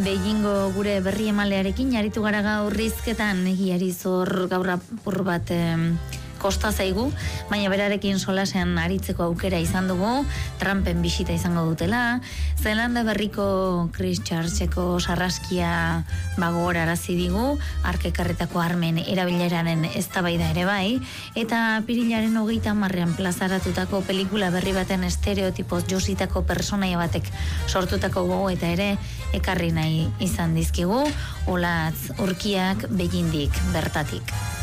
Beijingo gure berri emalearekin aritu gara gaur rizketan, egiari zor gaur apur bat kosta zaigu, baina berarekin solasean aritzeko aukera izan dugu, Trumpen bisita izango dutela, Zelanda berriko Christchurcheko sarraskia gogorarazi digu, arkekarretako armen erabileraren eztabaida ere bai, eta apirilaren 30 plazaratutako pelikula berri baten estereotipoz jositako personaia batek sortutako gogoeta ere ekarri nahi izan dizkigu, Olatz Urkiak Beijindik bertatik.